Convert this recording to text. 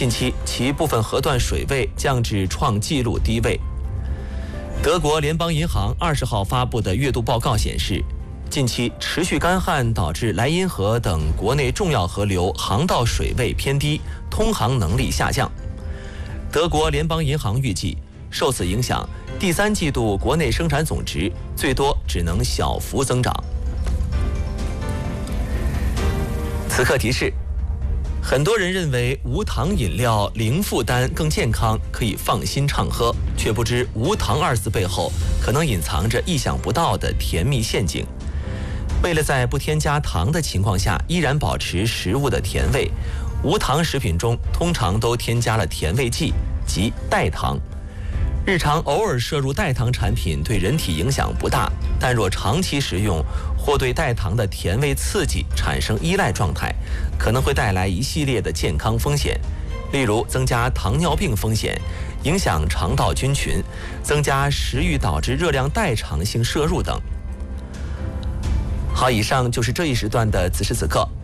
近期其部分河段水位降至创纪录低位。德国联邦银行20号发布的月度报告显示，近期持续干旱导致莱茵河等国内重要河流航道水位偏低，通航能力下降。德国联邦银行预计，受此影响，第3季度国内生产总值最多只能小幅增长。此刻提示：很多人认为无糖饮料零负担更健康，可以放心畅喝，却不知无糖2字背后可能隐藏着意想不到的甜蜜陷阱。为了在不添加糖的情况下依然保持食物的甜味，无糖食品中通常都添加了甜味剂及代糖。日常偶尔摄入代糖产品对人体影响不大，但若长期食用或对代糖的甜味刺激产生依赖状态，可能会带来一系列的健康风险，例如增加糖尿病风险、影响肠道菌群、增加食欲导致热量代偿性摄入等。好，以上就是这一时段的此时此刻。